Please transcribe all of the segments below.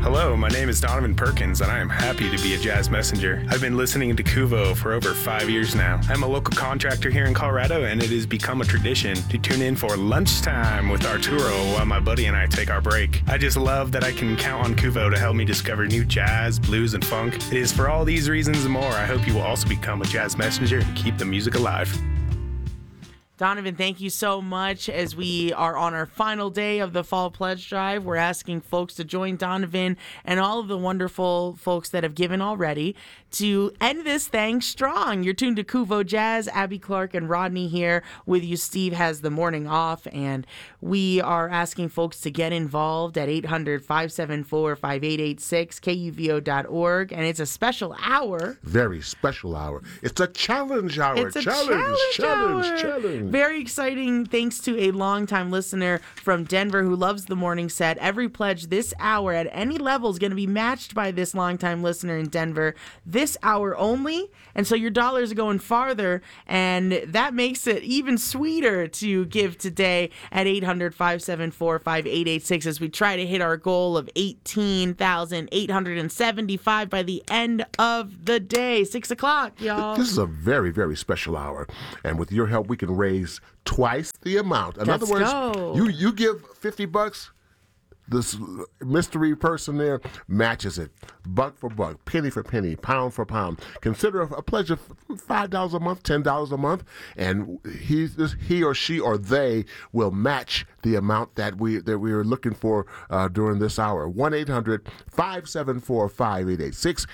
Hello, my name is Donovan Perkins, and I am happy to be a jazz messenger. I've been listening to Kuvo for over 5 years now. I'm a local contractor here in Colorado, and it has become a tradition to tune in for lunchtime with Arturo while my buddy and I take our break. I just love that I can count on Kuvo to help me discover new jazz, blues, and funk. It is for all these reasons and more, I hope you will also become a jazz messenger and keep the music alive. Donovan, thank you so much. As we are on our final day of the Fall Pledge Drive, we're asking folks to join Donovan and all of the wonderful folks that have given already to end this thing strong. You're tuned to Kuvo Jazz. Abby Clark and Rodney here with you. Steve has the morning off, and we are asking folks to get involved at 800-574-5886, kuvo.org, and it's a special hour. Very special hour. It's a challenge hour. It's a challenge hour. Very exciting, thanks to a longtime listener from Denver who loves the morning set. Every pledge this hour at any level is going to be matched by this longtime listener in Denver this hour only. And so your dollars are going farther, and that makes it even sweeter to give today at 800-574-5886 as we try to hit our goal of 18,875 by the end of the day. 6 o'clock, y'all. This is a very, very special hour. And with your help, we can raise twice the amount. In other words, you give $50, this mystery person there matches it, buck for buck, penny for penny, pound for pound. Consider a pledge of $5 a month, $10 a month, and he or she or they will match the amount that we are looking for during this hour. 1-800-574-5886,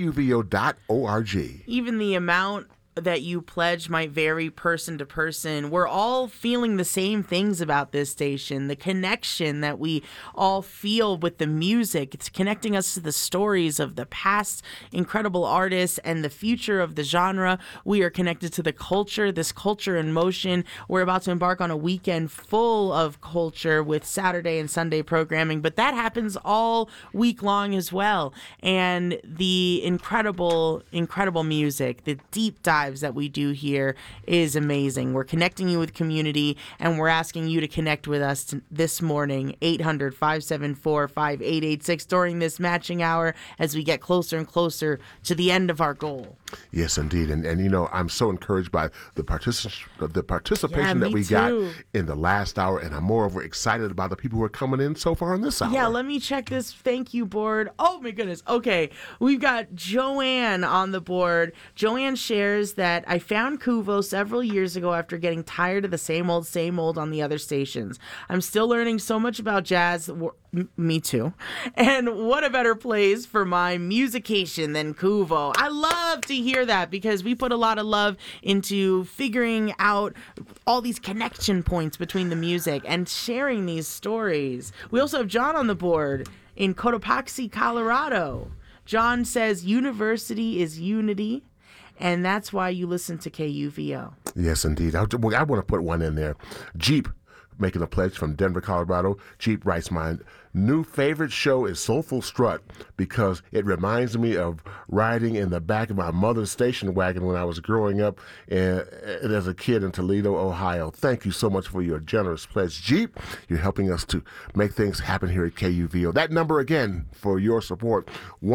kuvo.org. Even the amount that you pledge might vary person to person. We're all feeling the same things about this station. The connection that we all feel with the music, it's connecting us to the stories of the past incredible artists and the future of the genre. We are connected to the culture, this culture in motion. We're about to embark on a weekend full of culture with Saturday and Sunday programming, but that happens all week long as well. And the incredible, incredible music, the deep dive that we do here is amazing. We're connecting you with community, and we're asking you to connect with us this morning, 800-574-5886 during this matching hour as we get closer and closer to the end of our goal. Yes, indeed. And you know, I'm so encouraged by the participation that we got in the last hour, and I'm moreover excited about the people who are coming in so far in this hour. Yeah, let me check this thank you board. Oh my goodness. Okay, we've got Joanne on the board. Joanne shares that I found Kuvo several years ago after getting tired of the same old on the other stations. I'm still learning so much about jazz. Me too. And what a better place for my musication than Kuvo. I love to hear that because we put a lot of love into figuring out all these connection points between the music and sharing these stories. We also have John on the board in Cotopaxi, Colorado. John says university is unity, and that's why you listen to KUVO. Yes, indeed. I want to put one in there. Jeep, making a pledge from Denver, Colorado. Jeep writes, my new favorite show is Soulful Strut because it reminds me of riding in the back of my mother's station wagon when I was growing up as a kid in Toledo, Ohio. Thank you so much for your generous pledge, Jeep. You're helping us to make things happen here at KUVO. That number again for your support,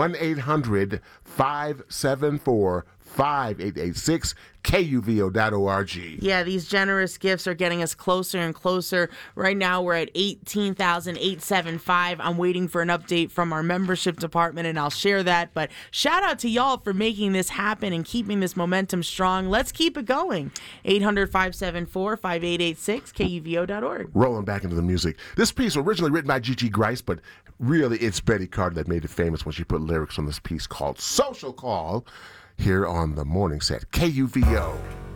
1-800-574-5886, kuvo.org. Yeah, these generous gifts are getting us closer and closer. Right now, we're at 18,875. I'm waiting for an update from our membership department, and I'll share that. But shout out to y'all for making this happen and keeping this momentum strong. Let's keep it going. 800-574-5886, kuvo.org. Rolling back into the music. This piece originally written by Gigi Grice, but really it's Betty Carter that made it famous when she put lyrics on this piece called Social Call here on the morning set, KUVO.